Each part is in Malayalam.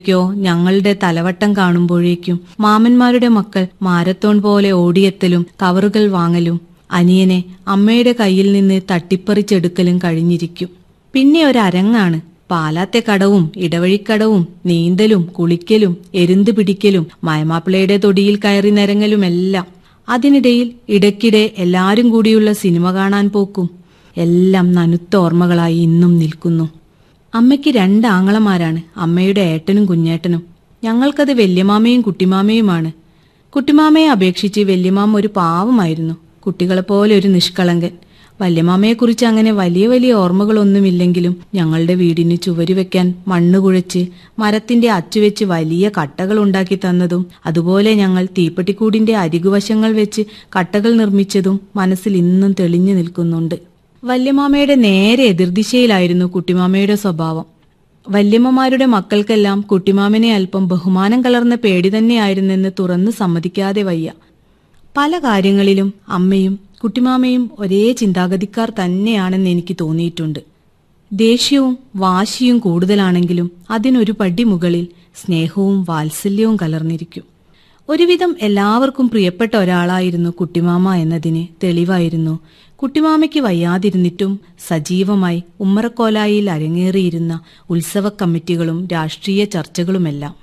ഞങ്ങളുടെ തലവട്ടം കാണുമ്പോഴേക്കും മാമന്മാരുടെ മക്കൾ മാരത്തോൺ പോലെ ഓടിയെത്തലും കവറുകൾ വാങ്ങലും അനിയനെ അമ്മയുടെ കയ്യിൽ നിന്ന് തട്ടിപ്പറിച്ചെടുക്കലും കഴിഞ്ഞിരിക്കും. പിന്നെ ഒരരങ്ങാണ്. പാലാത്തെ കടവും ഇടവഴിക്കടവും നീന്തലും കുളിക്കലും എരുന്ത് പിടിക്കലും മയമാപ്പിളയുടെ തൊടിയിൽ കയറി നിരങ്ങലുമെല്ലാം. അതിനിടയിൽ ഇടയ്ക്കിടെ എല്ലാരും കൂടിയുള്ള സിനിമ കാണാൻ പോക്കും എല്ലാം നനുത്ത ഓർമ്മകളായി ഇന്നും നിൽക്കുന്നു. അമ്മയ്ക്ക് 2 ആങ്ങളമാരാണ്, അമ്മയുടെ ഏട്ടനും കുഞ്ഞേട്ടനും. ഞങ്ങൾക്കത് വല്യമാമയും കുട്ടിമാമയുമാണ്. കുട്ടിമാമയെ അപേക്ഷിച്ച് വല്യമാമ ഒരു പാവമായിരുന്നു, കുട്ടികളെപ്പോലെ ഒരു നിഷ്കളങ്കൻ. വല്യമാമയെക്കുറിച്ച് അങ്ങനെ വലിയ വലിയ ഓർമ്മകളൊന്നുമില്ലെങ്കിലും ഞങ്ങളുടെ വീടിന് ചുവര് വെക്കാൻ മണ്ണ് കുഴച്ച് മരത്തിന്റെ അച്ചുവെച്ച് വലിയ കട്ടകൾ ഉണ്ടാക്കി തന്നതും അതുപോലെ ഞങ്ങൾ തീപ്പെട്ടിക്കൂടിന്റെ അരികുവശങ്ങൾ വെച്ച് കട്ടകൾ നിർമ്മിച്ചതും മനസ്സിൽ ഇന്നും തെളിഞ്ഞു നിൽക്കുന്നുണ്ട്. വല്യമാമയുടെ നേരെ എതിർദിശയിലായിരുന്നു കുട്ടിമാമയുടെ സ്വഭാവം. വല്യമ്മമാരുടെ മക്കൾക്കെല്ലാം കുട്ടിമാമനെ അല്പം ബഹുമാനം കലർന്ന പേടി തന്നെയായിരുന്നെന്ന് തുറന്ന് സമ്മതിക്കാതെ വയ്യ. പല കാര്യങ്ങളിലും അമ്മയും കുട്ടിമാമയും ഒരേ ചിന്താഗതിക്കാർ തന്നെയാണെന്ന് എനിക്ക് തോന്നിയിട്ടുണ്ട്. ദേഷ്യവും വാശിയും കൂടുതലാണെങ്കിലും അതിനൊരു പടി മുകളിൽ സ്നേഹവും വാത്സല്യവും കലർന്നിരിക്കും. ഒരുവിധം എല്ലാവർക്കും പ്രിയപ്പെട്ട ഒരാളായിരുന്നു കുട്ടിമാമ എന്നതിന് തെളിവായിരുന്നു കുട്ടിമാമയ്ക്ക് വയ്യാതിരുന്നിട്ടും സജീവമായി ഉമ്മറക്കോലായിൽ അരങ്ങേറിയിരുന്ന ഉത്സവ കമ്മിറ്റികളും രാഷ്ട്രീയ ചർച്ചകളുമെല്ലാം.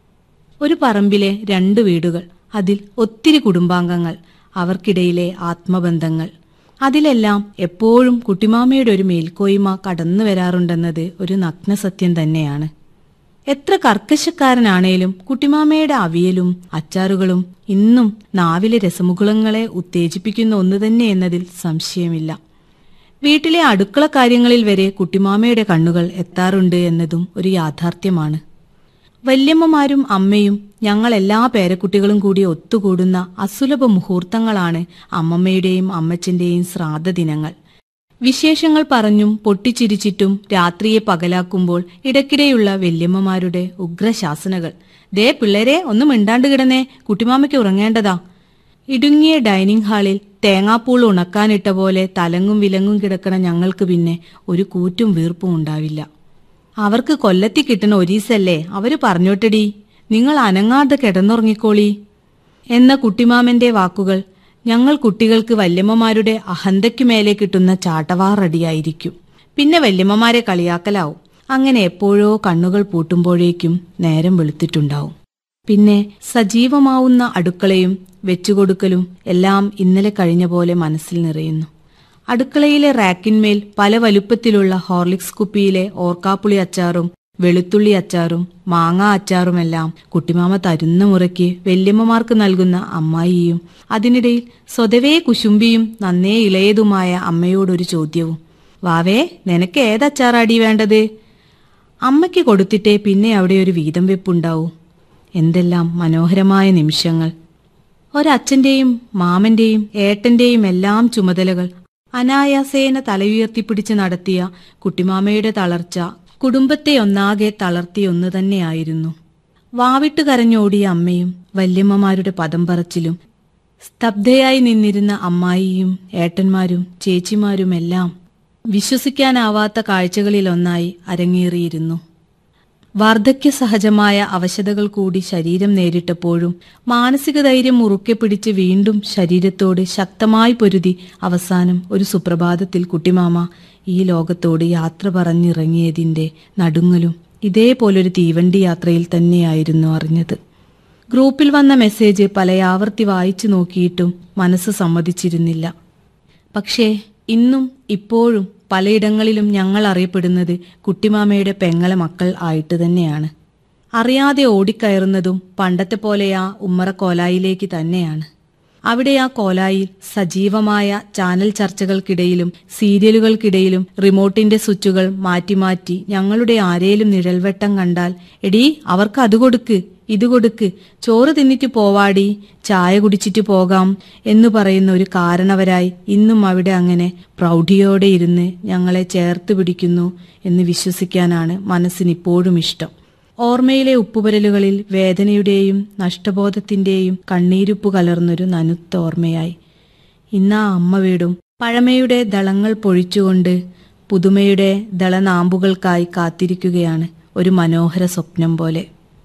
ഒരു പറമ്പിലെ 2 വീടുകൾ, അതിൽ ഒത്തിരി കുടുംബാംഗങ്ങൾ, അവർക്കിടയിലെ ആത്മബന്ധങ്ങൾ, അതിലെല്ലാം എപ്പോഴും കുട്ടിമാമയുടെ ഒരു മേൽക്കോയ്മ കടന്നു വരാറുണ്ടെന്നത് ഒരു നഗ്നസത്യം തന്നെയാണ്. എത്ര കർക്കശക്കാരനാണേലും കുട്ടിമാമയുടെ അവിയലും അച്ചാറുകളും ഇന്നും നാവിലെ രസമുകുളങ്ങളെ ഉത്തേജിപ്പിക്കുന്ന ഒന്ന് തന്നെ എന്നതിൽ സംശയമില്ല. വീട്ടിലെ അടുക്കള കാര്യങ്ങളിൽ വരെ കുട്ടിമാമയുടെ കണ്ണുകൾ എത്താറുണ്ട് എന്നതും ഒരു യാഥാർത്ഥ്യമാണ്. വല്യമ്മമാരും അമ്മയും ഞങ്ങളെല്ലാ പേരക്കുട്ടികളും കൂടി ഒത്തുകൂടുന്ന അസുലഭ മുഹൂർത്തങ്ങളാണ് അമ്മമ്മയുടെയും അമ്മച്ചന്റെയും ശ്രാദ്ധ ദിനങ്ങൾ. വിശേഷങ്ങൾ പറഞ്ഞും പൊട്ടിച്ചിരിച്ചിട്ടും രാത്രിയെ പകലാക്കുമ്പോൾ ഇടയ്ക്കിടെയുള്ള വല്യമ്മമാരുടെ ഉഗ്രശാസനകൾ. ദേ പിള്ളേരെ, ഒന്നും മിണ്ടാണ്ട് കിടന്നേ, കുട്ടിമാമയ്ക്ക് ഉറങ്ങേണ്ടതാ. ഇടുങ്ങിയ ഡൈനിങ് ഹാളിൽ തേങ്ങാപ്പൂൾ ഉണക്കാനിട്ട പോലെ തലങ്ങും വിലങ്ങും കിടക്കണ ഞങ്ങൾക്ക് പിന്നെ ഒരു കൂറ്റും വീർപ്പും ഉണ്ടാവില്ല. അവർക്ക് കൊല്ലത്തി കിട്ടണ ഒരീസല്ലേ, അവര് പറഞ്ഞോട്ടടി, നിങ്ങൾ അനങ്ങാതെ കിടന്നുറങ്ങിക്കോളി എന്ന കുട്ടിമാമന്റെ വാക്കുകൾ ഞങ്ങൾ കുട്ടികൾക്ക് വല്യമ്മമാരുടെ അഹന്തയ്ക്കുമേലെ കിട്ടുന്ന ചാട്ടവാറടിയായിരിക്കും. പിന്നെ വല്യമ്മമാരെ കളിയാക്കലാവും. അങ്ങനെ എപ്പോഴോ കണ്ണുകൾ പൂട്ടുമ്പോഴേക്കും നേരം വെളുത്തിട്ടുണ്ടാവും. പിന്നെ സജീവമാവുന്ന അടുക്കളയും വെച്ചുകൊടുക്കലും എല്ലാം ഇന്നലെ കഴിഞ്ഞ പോലെ മനസ്സിൽ നിറയുന്നു. അടുക്കളയിലെ റാക്കിന്മേൽ പല വലുപ്പത്തിലുള്ള ഹോർലിക്സ് കുപ്പിയിലെ ഓർക്കാപ്പുളി അച്ചാറും വെളുത്തുള്ളി അച്ചാറും മാങ്ങാ അച്ചാറുമെല്ലാം കുട്ടിമാമ തരുന്ന മുറയ്ക്ക് വല്യമ്മമാർക്ക് നൽകുന്ന അമ്മായിയും അതിനിടയിൽ സ്വതവേ കുശുംബിയും നന്നേ ഇളയതുമായ അമ്മയോടൊരു ചോദ്യവും. വാവേ, നിനക്ക് ഏതച്ചാറാടി വേണ്ടത്? അമ്മയ്ക്ക് കൊടുത്തിട്ടേ പിന്നെ അവിടെ ഒരു വീതം വെപ്പുണ്ടാവൂ. എന്തെല്ലാം മനോഹരമായ നിമിഷങ്ങൾ! ഒരച്ഛന്റെയും മാമന്റെയും ഏട്ടന്റെയും എല്ലാം ചുമതലകൾ അനായാസേന തലയുയർത്തിപ്പിടിച്ച് നടത്തിയ കുട്ടിമാമയുടെ തളർച്ച കുടുംബത്തെ ഒന്നാകെ തളർത്തിയൊന്നു തന്നെയായിരുന്നു. വാവിട്ടു കരഞ്ഞോടിയ അമ്മയും വല്യമ്മമാരുടെ പദം പറച്ചിലും സ്തബ്ധയായി നിന്നിരുന്ന അമ്മായിയും ഏട്ടന്മാരും ചേച്ചിമാരുമെല്ലാം വിശ്വസിക്കാനാവാത്ത കാഴ്ചകളിലൊന്നായി അരങ്ങേറിയിരുന്നു. വാർദ്ധക്യ സഹജമായ അവശതകൾ കൂടി ശരീരം നേരിട്ടപ്പോഴും മാനസിക ധൈര്യം മുറുക്കെ പിടിച്ച് വീണ്ടും ശരീരത്തോട് ശക്തമായി പൊരുതി അവസാനം ഒരു സുപ്രഭാതത്തിൽ കുട്ടിമാമ ഈ ലോകത്തോട് യാത്ര പറഞ്ഞിറങ്ങിയതിന്റെ നടുങ്ങലും ഇതേപോലൊരു തീവണ്ടി യാത്രയിൽ തന്നെയായിരുന്നു അറിഞ്ഞത്. ഗ്രൂപ്പിൽ വന്ന മെസ്സേജ് പലയാവർത്തി വായിച്ചു നോക്കിയിട്ടും മനസ്സ് സമ്മതിച്ചിരുന്നില്ല. പക്ഷേ ഇന്നും ഇപ്പോഴും പലയിടങ്ങളിലും ഞങ്ങൾ അറിയപ്പെടുന്നത് കുട്ടിമാമയുടെ പെങ്ങളെ മക്കൾ ആയിട്ട് തന്നെയാണ്. അറിയാതെ ഓടിക്കയറുന്നതും പണ്ടത്തെ പോലെ ആ ഉമ്മറക്കോലായിലേക്ക് തന്നെയാണ്. അവിടെ ആ കോലായിൽ സജീവമായ ചാനൽ ചർച്ചകൾക്കിടയിലും സീരിയലുകൾക്കിടയിലും റിമോട്ടിന്റെ സ്വിച്ചുകൾ മാറ്റി മാറ്റി ഞങ്ങളുടെ ആരേലും നിഴൽവെട്ടം കണ്ടാൽ, എടീ അവർക്ക് അത് കൊടുക്ക്, ഇത് കൊടുക്ക്, ചോറ് തിന്നിട്ട് പോവാടി, ചായ കുടിച്ചിട്ട് പോകാം എന്നു പറയുന്ന ഒരു കാരണവരായി ഇന്നും അവിടെ അങ്ങനെ പ്രൗഢിയോടെ ഇരുന്ന് ഞങ്ങളെ ചേർത്ത് പിടിക്കുന്നു എന്ന് വിശ്വസിക്കാനാണ് മനസ്സിനിപ്പോഴും ഇഷ്ടം. ഓർമ്മയിലെ ഉപ്പുപരലുകളിൽ വേദനയുടെയും നഷ്ടബോധത്തിന്റെയും കണ്ണീരുപ്പ് കലർന്നൊരു നനുത്ത ഓർമ്മയായി ഇന്നാ അമ്മ വീടും പഴമയുടെ ദളങ്ങൾ പൊഴിച്ചുകൊണ്ട് പുതുമയുടെ ദളനാമ്പുകൾക്കായി കാത്തിരിക്കുകയാണ് ഒരു മനോഹര സ്വപ്നം പോലെ.